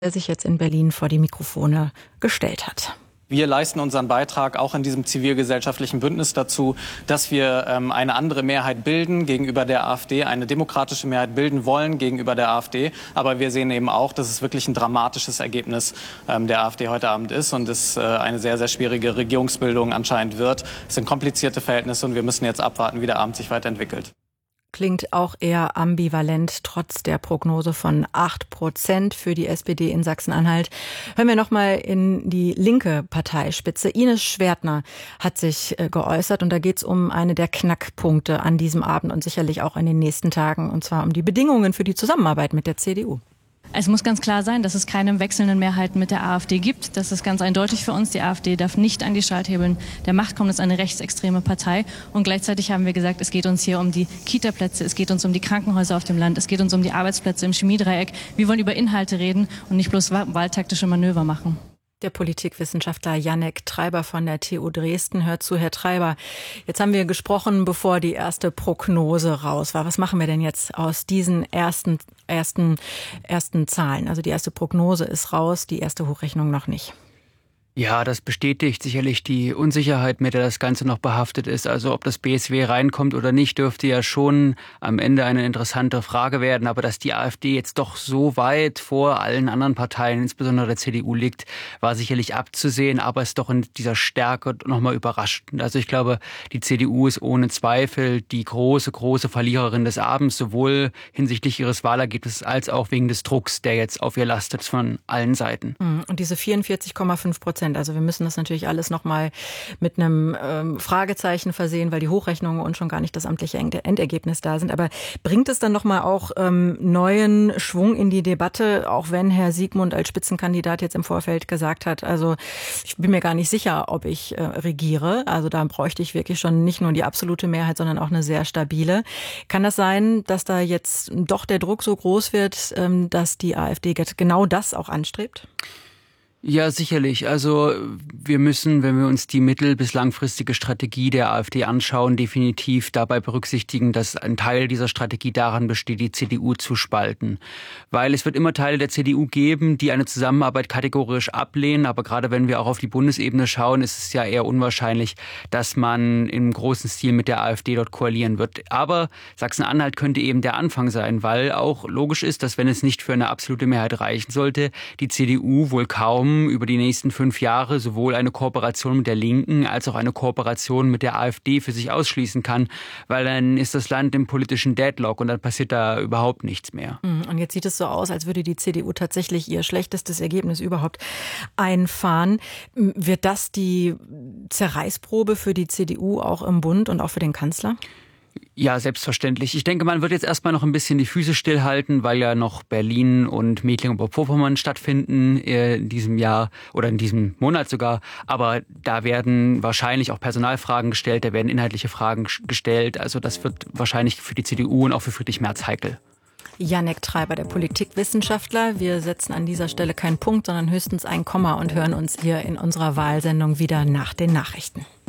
der sich jetzt in Berlin vor die Mikrofone gestellt hat. Wir leisten unseren Beitrag auch in diesem zivilgesellschaftlichen Bündnis dazu, dass wir eine andere Mehrheit bilden gegenüber der AfD, eine demokratische Mehrheit bilden wollen gegenüber der AfD. Aber wir sehen eben auch, dass es wirklich ein dramatisches Ergebnis der AfD heute Abend ist und es eine sehr, sehr schwierige Regierungsbildung anscheinend wird. Es sind komplizierte Verhältnisse und wir müssen jetzt abwarten, wie der Abend sich weiterentwickelt. Klingt auch eher ambivalent, trotz der Prognose von 8% für die SPD in Sachsen-Anhalt. Hören wir nochmal in die linke Parteispitze. Ines Schwertner hat sich geäußert und da geht es um eine der Knackpunkte an diesem Abend und sicherlich auch in den nächsten Tagen, und zwar um die Bedingungen für die Zusammenarbeit mit der CDU. Es muss ganz klar sein, dass es keine wechselnden Mehrheiten mit der AfD gibt. Das ist ganz eindeutig für uns. Die AfD darf nicht an die Schalthebeln der Macht kommen. Das ist eine rechtsextreme Partei. Und gleichzeitig haben wir gesagt, es geht uns hier um die Kita-Plätze, es geht uns um die Krankenhäuser auf dem Land, es geht uns um die Arbeitsplätze im Chemiedreieck. Wir wollen über Inhalte reden und nicht bloß wahltaktische Manöver machen. Der Politikwissenschaftler Jannek Treiber von der TU Dresden hört zu. Herr Treiber, jetzt haben wir gesprochen, bevor die erste Prognose raus war. Was machen wir denn jetzt aus diesen ersten Zahlen? Also die erste Prognose ist raus, die erste Hochrechnung noch nicht. Ja, das bestätigt sicherlich die Unsicherheit, mit der das Ganze noch behaftet ist. Also ob das BSW reinkommt oder nicht, dürfte ja schon am Ende eine interessante Frage werden. Aber dass die AfD jetzt doch so weit vor allen anderen Parteien, insbesondere der CDU, liegt, war sicherlich abzusehen. Aber es ist doch in dieser Stärke nochmal überraschend. Also ich glaube, die CDU ist ohne Zweifel die große Verliererin des Abends, sowohl hinsichtlich ihres Wahlergebnisses als auch wegen des Drucks, der jetzt auf ihr lastet von allen Seiten. Und diese 44,5%. Also wir müssen das natürlich alles nochmal mit einem Fragezeichen versehen, weil die Hochrechnungen und schon gar nicht das amtliche Endergebnis da sind. Aber bringt es dann nochmal auch neuen Schwung in die Debatte, auch wenn Herr Siegmund als Spitzenkandidat jetzt im Vorfeld gesagt hat, also ich bin mir gar nicht sicher, ob ich regiere. Also da bräuchte ich wirklich schon nicht nur die absolute Mehrheit, sondern auch eine sehr stabile. Kann das sein, dass da jetzt doch der Druck so groß wird, dass die AfD genau das auch anstrebt? Ja, sicherlich. Also wir müssen, wenn wir uns die mittel- bis langfristige Strategie der AfD anschauen, definitiv dabei berücksichtigen, dass ein Teil dieser Strategie daran besteht, die CDU zu spalten. Weil es wird immer Teile der CDU geben, die eine Zusammenarbeit kategorisch ablehnen. Aber gerade wenn wir auch auf die Bundesebene schauen, ist es ja eher unwahrscheinlich, dass man im großen Stil mit der AfD dort koalieren wird. Aber Sachsen-Anhalt könnte eben der Anfang sein, weil auch logisch ist, dass wenn es nicht für eine absolute Mehrheit reichen sollte, die CDU wohl kaum über die nächsten 5 Jahre sowohl eine Kooperation mit der Linken als auch eine Kooperation mit der AfD für sich ausschließen kann, weil dann ist das Land im politischen Deadlock und dann passiert da überhaupt nichts mehr. Und jetzt sieht es so aus, als würde die CDU tatsächlich ihr schlechtestes Ergebnis überhaupt einfahren. Wird das die Zerreißprobe für die CDU auch im Bund und auch für den Kanzler? Ja, selbstverständlich. Ich denke, man wird jetzt erstmal noch ein bisschen die Füße stillhalten, weil ja noch Berlin und Mecklenburg-Vorpommern stattfinden in diesem Jahr oder in diesem Monat sogar. Aber da werden wahrscheinlich auch Personalfragen gestellt, da werden inhaltliche Fragen gestellt. Also das wird wahrscheinlich für die CDU und auch für Friedrich Merz heikel. Jannek Treiber, der Politikwissenschaftler. Wir setzen an dieser Stelle keinen Punkt, sondern höchstens ein Komma und hören uns hier in unserer Wahlsendung wieder nach den Nachrichten.